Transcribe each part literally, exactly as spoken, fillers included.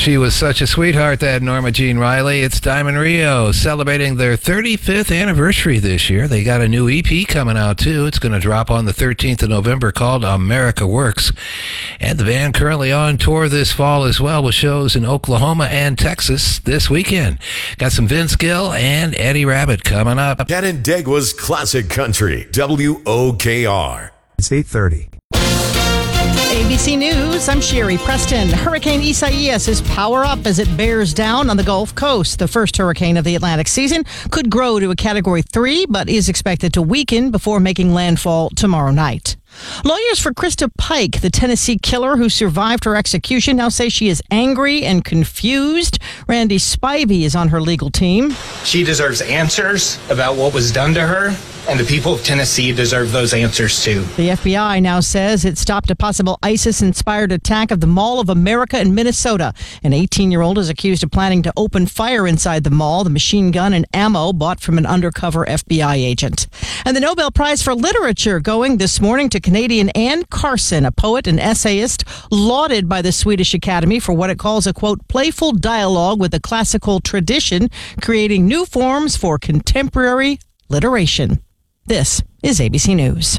She was such a sweetheart, that Norma Jean Riley. It's Diamond Rio celebrating their thirty-fifth anniversary this year. They got a new E P coming out, too. It's going to drop on the thirteenth of November called America Works. And the band currently on tour this fall as well, with shows in Oklahoma and Texas this weekend. Got some Vince Gill and Eddie Rabbitt coming up. Canandaigua's Classic Country, W O K R. It's eight thirty. A B C News, I'm Sherry Preston. Hurricane Isaias is power up as it bears down on the Gulf Coast. The first hurricane of the Atlantic season could grow to a Category three, but is expected to weaken before making landfall tomorrow night. Lawyers for Krista Pike, the Tennessee killer who survived her execution, now say she is angry and confused. Randy Spivey is on her legal team. She deserves answers about what was done to her, and the people of Tennessee deserve those answers too. The F B I now says it stopped a possible ISIS-inspired attack of the Mall of America in Minnesota. An eighteen-year-old is accused of planning to open fire inside the mall. The machine gun and ammo bought from an undercover F B I agent. And the Nobel Prize for Literature going this morning to Canadian Anne Carson, a poet and essayist lauded by the Swedish Academy for what it calls a, quote, playful dialogue with the classical tradition, creating new forms for contemporary literation. This is A B C News.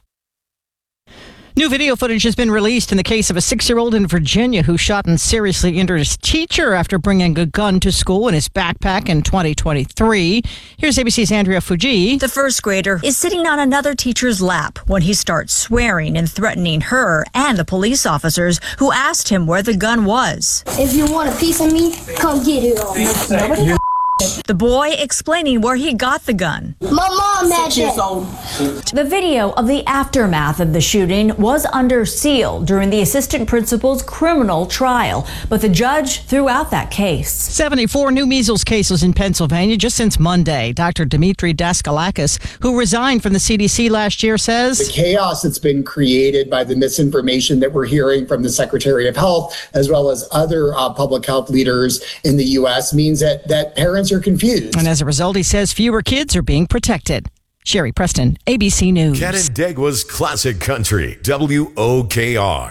New video footage has been released in the case of a six-year-old in Virginia who shot and seriously injured his teacher after bringing a gun to school in his backpack in twenty twenty-three. Here's A B C's Andrea Fuji. The first grader is sitting on another teacher's lap when he starts swearing and threatening her and the police officers who asked him where the gun was. If you want a piece of me, come get it on. The boy explaining where he got the gun. My mom had that. The video of the aftermath of the shooting was under seal during the assistant principal's criminal trial, but the judge threw out that case. seventy-four new measles cases in Pennsylvania just since Monday. Doctor Dimitri Daskalakis, who resigned from the C D C last year, says the chaos that's been created by the misinformation that we're hearing from the Secretary of Health, as well as other uh, public health leaders in the U S, means that, that parents are confused. And as a result, he says fewer kids are being protected. Sherry Preston, A B C News. Canandaigua's Classic Country, W O K R.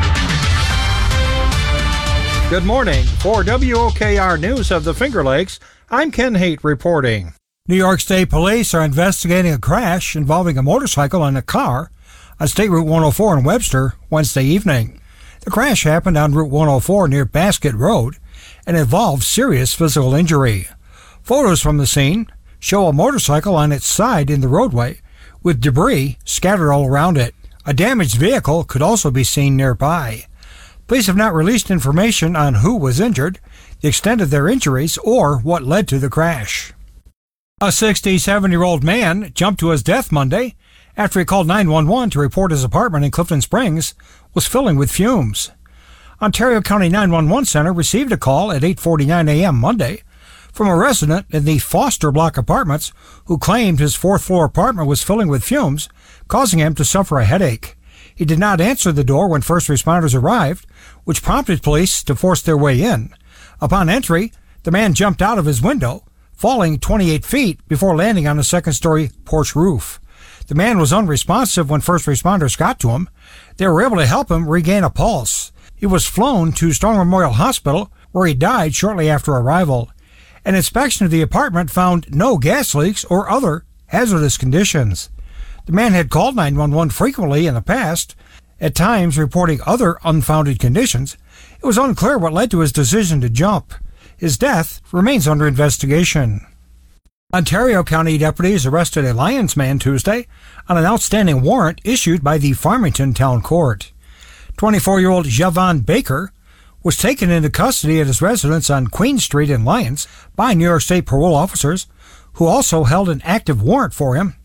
Good morning. For W O K R News of the Finger Lakes, I'm Ken Haight reporting. New York State Police are investigating a crash involving a motorcycle and a car on State Route one oh four in Webster Wednesday evening. The crash happened on Route one oh four near Basket Road and involved serious physical injury. Photos from the scene show a motorcycle on its side in the roadway with debris scattered all around it. A damaged vehicle could also be seen nearby. Police have not released information on who was injured, the extent of their injuries, or what led to the crash. A sixty-seven-year-old man jumped to his death Monday after he called nine one one to report his apartment in Clifton Springs was filling with fumes. Ontario County nine one one Center received a call at eight forty-nine a.m. Monday from a resident in the Foster Block Apartments who claimed his fourth-floor apartment was filling with fumes, causing him to suffer a headache. He did not answer the door when first responders arrived, which prompted police to force their way in. Upon entry, the man jumped out of his window, falling twenty-eight feet before landing on a second-story porch roof. The man was unresponsive when first responders got to him. They were able to help him regain a pulse. He was flown to Strong Memorial Hospital, where he died shortly after arrival. An inspection of the apartment found no gas leaks or other hazardous conditions. The man had called nine one one frequently in the past, at times reporting other unfounded conditions. It was unclear what led to his decision to jump. His death remains under investigation. Ontario County deputies arrested a Lyons man Tuesday on an outstanding warrant issued by the Farmington Town Court. twenty-four-year-old Javon Baker was taken into custody at his residence on Queen Street in Lyons by New York State parole officers, who also held an active warrant for him